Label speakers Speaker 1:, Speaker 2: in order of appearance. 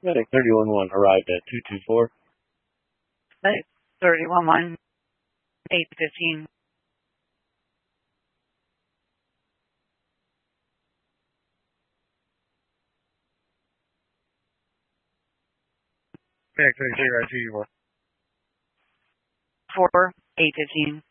Speaker 1: Medic 311 arrived at 224.
Speaker 2: Medic 311, 815.
Speaker 1: Medic 33 right 2 you
Speaker 2: 4, 815.